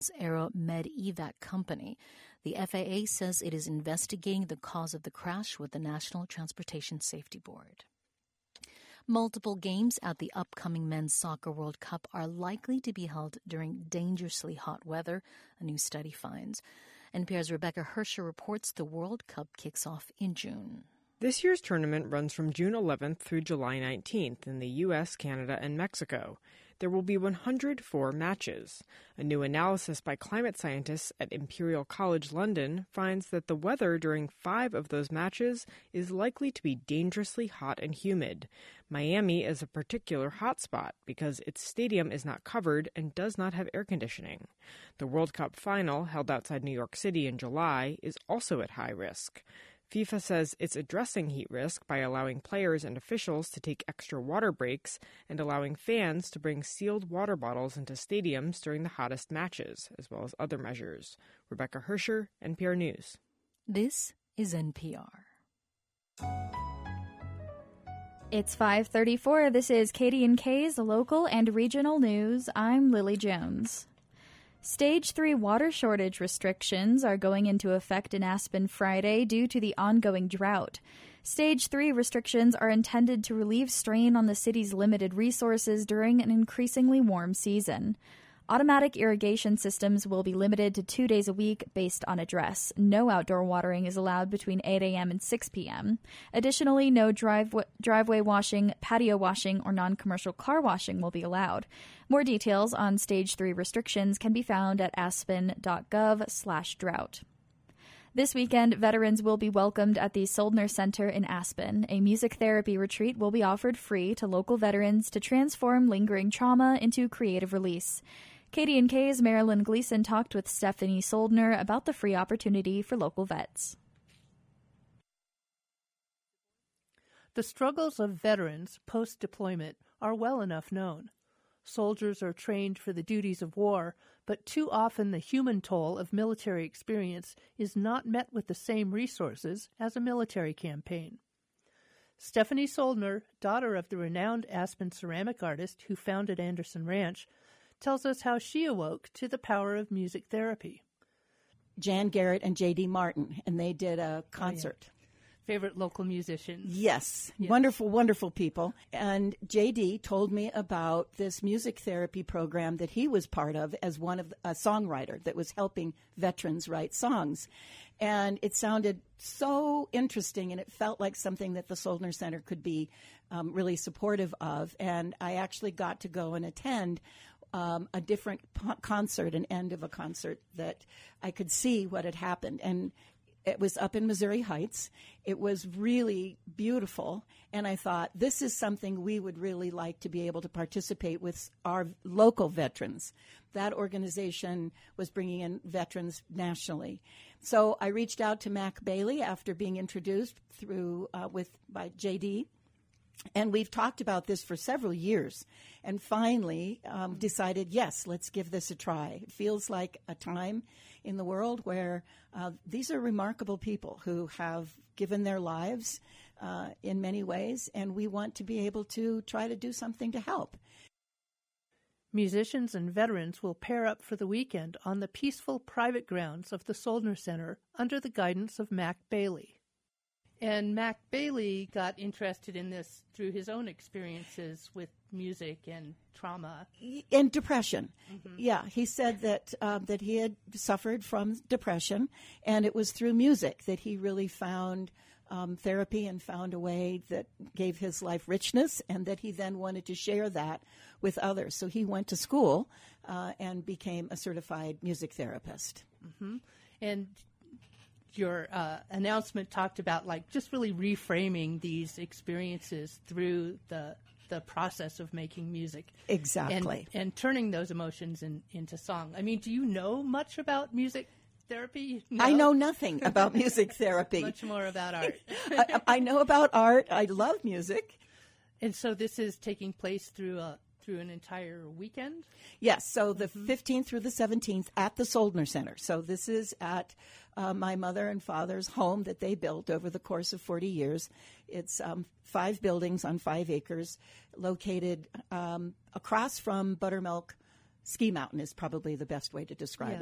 Aero Med-Evac company. The FAA says it is investigating the cause of the crash with the National Transportation Safety Board. Multiple games at the upcoming Men's Soccer World Cup are likely to be held during dangerously hot weather, a new study finds. NPR's Rebecca Hersher reports the World Cup kicks off in June. This year's tournament runs from June 11th through July 19th in the U.S., Canada, and Mexico. There will be 104 matches. A new analysis by climate scientists at Imperial College London finds that the weather during 5 of those matches is likely to be dangerously hot and humid. Miami is a particular hotspot because its stadium is not covered and does not have air conditioning. The World Cup final, held outside New York City in July, is also at high risk. FIFA says it's addressing heat risk by allowing players and officials to take extra water breaks and allowing fans to bring sealed water bottles into stadiums during the hottest matches, as well as other measures. Rebecca Hersher, NPR News. This is NPR. It's 5:34. This is Katie and Kay's local and regional news. I'm Lily Jones. Stage 3 water shortage restrictions are going into effect in Aspen Friday due to the ongoing drought. Stage 3 restrictions are intended to relieve strain on the city's limited resources during an increasingly warm season. Automatic irrigation systems will be limited to 2 days a week based on address. No outdoor watering is allowed between 8 a.m. and 6 p.m. Additionally, no driveway washing, patio washing, or non-commercial car washing will be allowed. More details on Stage 3 restrictions can be found at aspen.gov/drought. This weekend, veterans will be welcomed at the Soldner Center in Aspen. A music therapy retreat will be offered free to local veterans to transform lingering trauma into creative release. Katie and Kay's Marilyn Gleason talked with Stephanie Soldner about the free opportunity for local vets. The struggles of veterans post-deployment are well enough known. Soldiers are trained for the duties of war, but too often the human toll of military experience is not met with the same resources as a military campaign. Stephanie Soldner, daughter of the renowned Aspen ceramic artist who founded Anderson Ranch, tells us how she awoke to the power of music therapy. Jan Garrett and J.D. Martin, and they did a concert. Oh, yeah. Favorite local musicians. Yes. Wonderful, wonderful people. And J.D. told me about this music therapy program that he was part of as a songwriter that was helping veterans write songs. And it sounded so interesting, and it felt like something that the Soldner Center could be really supportive of. And I actually got to go and attend a different concert, an end of a concert, that I could see what had happened. And it was up in Missouri Heights. It was really beautiful. And I thought, this is something we would really like to be able to participate with our local veterans. That organization was bringing in veterans nationally. So I reached out to Mac Bailey after being introduced by JD. And we've talked about this for several years and finally decided, yes, let's give this a try. It feels like a time in the world where these are remarkable people who have given their lives in many ways, and we want to be able to try to do something to help. Musicians and veterans will pair up for the weekend on the peaceful private grounds of the Soldner Center under the guidance of Mac Bailey. And Mac Bailey got interested in this through his own experiences with music and trauma. And depression. Mm-hmm. Yeah, he said that he had suffered from depression, and it was through music that he really found therapy and found a way that gave his life richness, and that he then wanted to share that with others. So he went to school and became a certified music therapist. Mm-hmm. And your announcement talked about just really reframing these experiences through the process of making music. Exactly. And turning those emotions into song. I mean, do you know much about music therapy? No? I know nothing about music therapy. Much more about art. I know about art. I love music. And so this is taking place through an entire weekend? Yes, so the 15th through the 17th at the Soldner Center. So this is at my mother and father's home that they built over the course of 40 years. It's 5 buildings on 5 acres located across from Buttermilk ski mountain is probably the best way to describe it.